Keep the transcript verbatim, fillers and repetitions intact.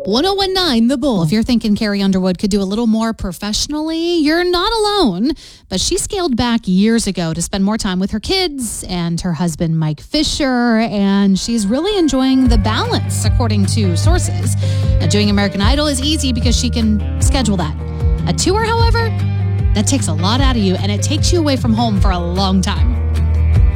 one oh one point nine The Bull. Well, if you're thinking Carrie Underwood could do a little more professionally, you're not alone. But she scaled back years ago to spend more time with her kids and her husband, Mike Fisher, and she's really enjoying the balance, according to sources. Now, doing American Idol is easy because she can schedule that. A tour, however, that takes a lot out of you, and it takes you away from home for a long time.